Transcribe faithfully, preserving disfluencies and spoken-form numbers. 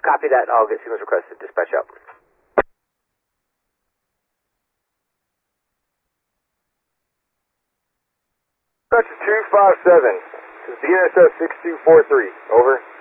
Copy that. I'll get signals requested. Dispatch out. Dispatch two five seven. This is D N S S six two four three. Over.